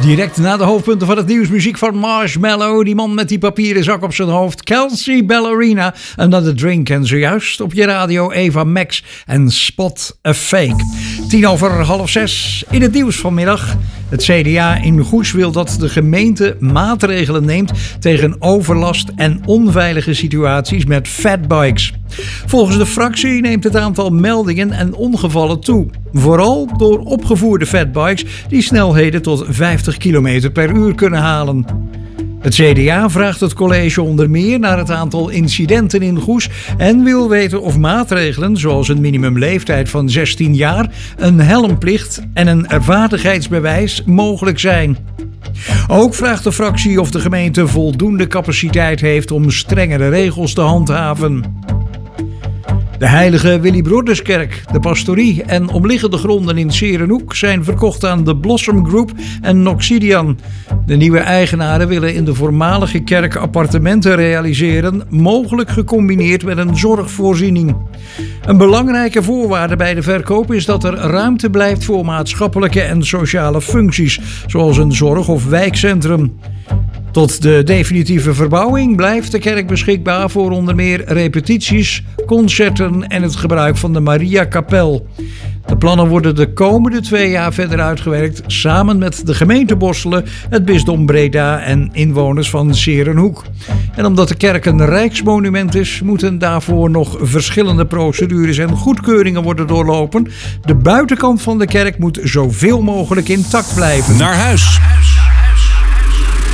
Direct na de hoofdpunten van het nieuws, muziek van Marshmello. Die man met die papieren zak op zijn hoofd. Kelsea Ballerina, Another Drink. En zojuist op je radio Eva Max en Spot a Fake. 5:10 in het nieuws vanmiddag. Het CDA in Goes wil dat de gemeente maatregelen neemt tegen overlast en onveilige situaties met fatbikes. Volgens de fractie neemt het aantal meldingen en ongevallen toe. Vooral door opgevoerde fatbikes die snelheden tot 50 km per uur kunnen halen. Het CDA vraagt het college onder meer naar het aantal incidenten in Goes en wil weten of maatregelen zoals een minimumleeftijd van 16 jaar, een helmplicht en een vaardigheidsbewijs mogelijk zijn. Ook vraagt de fractie of de gemeente voldoende capaciteit heeft om strengere regels te handhaven. De heilige Willibrorduskerk, de pastorie en omliggende gronden in 's Heerenhoek zijn verkocht aan de Blossom Group en Noxidian. De nieuwe eigenaren willen in de voormalige kerk appartementen realiseren, mogelijk gecombineerd met een zorgvoorziening. Een belangrijke voorwaarde bij de verkoop is dat er ruimte blijft voor maatschappelijke en sociale functies, zoals een zorg- of wijkcentrum. Tot de definitieve verbouwing blijft de kerk beschikbaar voor onder meer repetities, concerten en het gebruik van de Mariakapel. De plannen worden de komende 2 jaar verder uitgewerkt samen met de gemeente Borselen, het bisdom Breda en inwoners van 's Heerenhoek. En omdat de kerk een rijksmonument is, moeten daarvoor nog verschillende procedures en goedkeuringen worden doorlopen. De buitenkant van de kerk moet zoveel mogelijk intact blijven. Naar huis.